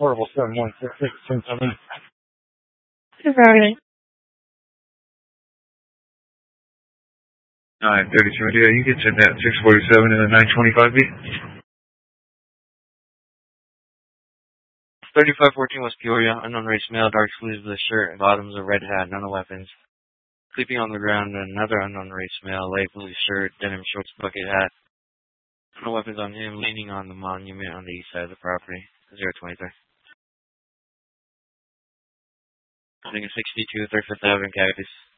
Portable 7166 1070. Right. 932. Yeah, you can send that 647 and a 925B. 3514 West Peoria, unknown race male, dark sleeves with a shirt and bottoms of red hat, none weapons. Sleeping on the ground, another unknown race male, light blue shirt, denim shorts, bucket hat. No weapons on him, leaning on the monument on the east side of the property. 023. I think it's 62, 35th Avenue, Cactus.